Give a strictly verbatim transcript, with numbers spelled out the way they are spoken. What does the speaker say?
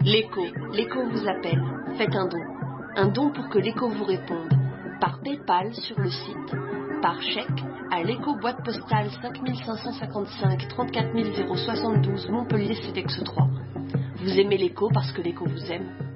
L'écho, l'écho vous appelle. Faites un don. Un don pour que l'écho vous réponde. Par PayPal sur le site, par chèque à l'écho boîte postale cinq cinq cent cinquante-cinq trente-quatre mille soixante-douze Montpellier C E D E X trois. Vous aimez l'écho parce que l'écho vous aime.